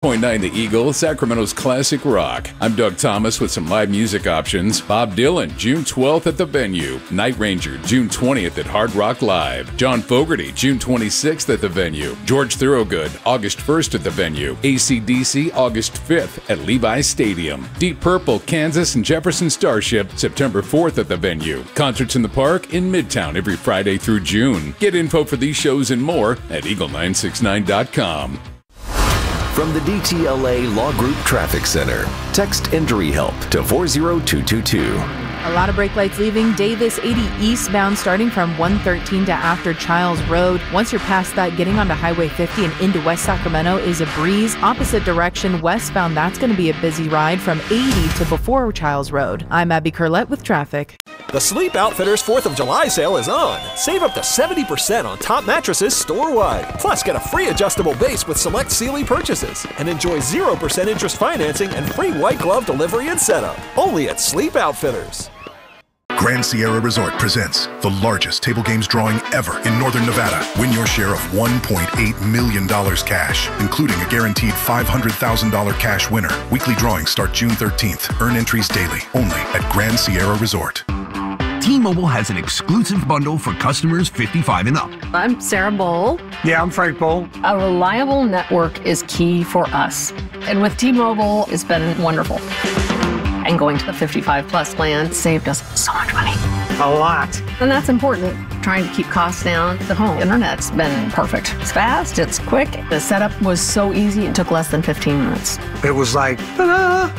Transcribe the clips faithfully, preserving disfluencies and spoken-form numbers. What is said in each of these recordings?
point nine The Eagle, Sacramento's classic rock. I'm Doug Thomas with some live music options. Bob Dylan, June twelfth at the Venue. Night Ranger, June twentieth at Hard Rock Live. John Fogerty, June twenty-sixth at the Venue. George Thorogood, August first at the Venue. A C D C, August fifth at Levi's Stadium. Deep Purple, Kansas and Jefferson Starship, September fourth at the Venue. Concerts in the Park in Midtown every Friday through June. Get info for these shows and more at eagle nine six nine dot com. From the D T L A Law Group Traffic Center, text Injury Help to four zero two two two. A lot of brake lights leaving Davis eighty eastbound starting from one thirteen to after Childs Road. Once you're past that, getting onto Highway fifty and into West Sacramento is a breeze. Opposite direction westbound, that's going to be a busy ride from eighty to before Childs Road. I'm Abby Curlett with traffic. The Sleep Outfitters fourth of July sale is on. Save up to seventy percent on top mattresses store-wide. Plus, get a free adjustable base with select Sealy purchases. And enjoy zero percent interest financing and free white glove delivery and setup. Only at Sleep Outfitters. Grand Sierra Resort presents the largest table games drawing ever in Northern Nevada. Win your share of one point eight million dollars cash, including a guaranteed five hundred thousand dollars cash winner. Weekly drawings start June thirteenth. Earn entries daily, only at Grand Sierra Resort. T-Mobile has an exclusive bundle for customers fifty-five and up. I'm Sarah Bowl. Yeah, I'm Frank Bowl. A reliable network is key for us. And with T-Mobile, it's been wonderful. And going to the fifty-five plus plan saved us so much money. A lot. And that's important. Trying to keep costs down. The home internet's been perfect. It's fast, it's quick. The setup was so easy, it took less than fifteen minutes. It was like, ta-da!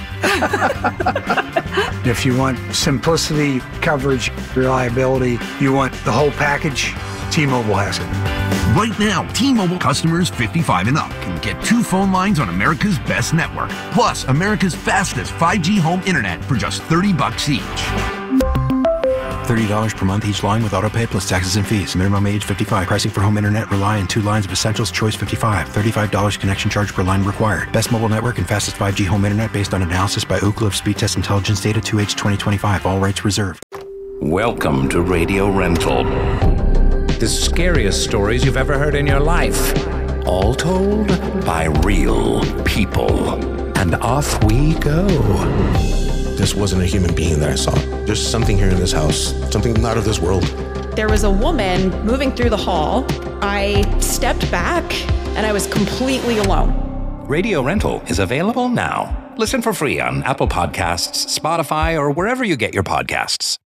If you want simplicity, coverage, reliability, you want the whole package, T-Mobile has it. Right now, T-Mobile customers fifty-five and up can get two phone lines on America's best network, plus America's fastest five G home internet for just thirty bucks each. thirty dollars per month each line with autopay plus taxes and fees. Minimum age fifty-five. Pricing for home internet rely on two lines of Essentials Choice fifty-five. thirty-five dollars connection charge per line required. Best mobile network and fastest five G home internet based on analysis by Ookla of Speed Test Intelligence Data two H twenty twenty-five. All rights reserved. Welcome to Radio Rental. The scariest stories you've ever heard in your life. All told by real people. And off we go. This wasn't a human being that I saw. There's something here in this house, something not of this world. There was a woman moving through the hall. I stepped back and I was completely alone. Radio Rental is available now. Listen for free on Apple Podcasts, Spotify, or wherever you get your podcasts.